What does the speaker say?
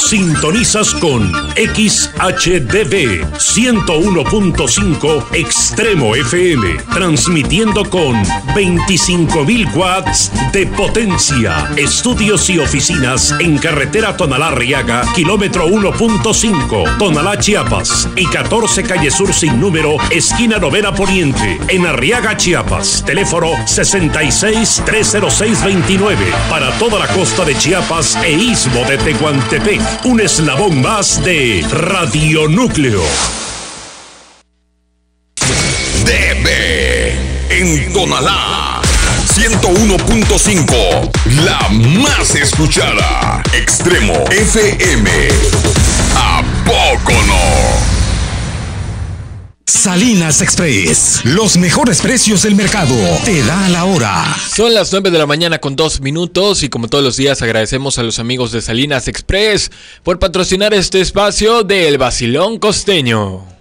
Sintonizas con XHDB 101.5 Extremo FM, transmitiendo con 25.000 watts de potencia. Estudios y oficinas en carretera Tonalá-Arriaga, kilómetro 1.5, Tonalá, Chiapas, y 14 calle Sur sin número, esquina Novena Poniente, en Arriaga, Chiapas. Teléfono 66-306-29, para toda la costa de Chiapas e istmo de Tehuantepec. Un eslabón más de Radio Núcleo. DB en Tonalá 101.5, la más escuchada. Extremo FM. ¿A poco no? Salinas Express, los mejores precios del mercado, te da la hora. Son las 9 de la mañana con 2 minutos y como todos los días agradecemos a los amigos de Salinas Express por patrocinar este espacio del Vacilón Costeño.